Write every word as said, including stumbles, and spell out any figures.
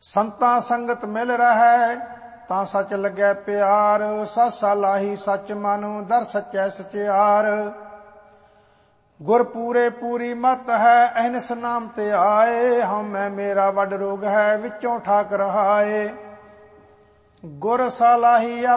ਸੰਤਾਂ ਸੰਗਤ ਮਿਲ ਰਹੈ ਤਾਂ ਸੱਚ ਲੱਗੈ ਪਿਆਰ। ਸਾਸਾ ਲਾਹੀ ਸੱਚ ਮਨ ਦਰ ਸੱਚੈ ਸਚਿਆਰ। ਗੁਰ ਪੂਰੇ ਪੂਰੀ ਮਤ ਹੈ ਅਹਨਿਸ ਨਾਮ ਤੇ ਆਏ। ਹਉਮੈ ਮੇਰਾ ਵੱਡ ਰੋਗ ਹੈ ਵਿੱਚੋਂ ਠਾਕ ਰਹਾਏ। ਗੁਰ ਸਲਾਹੀ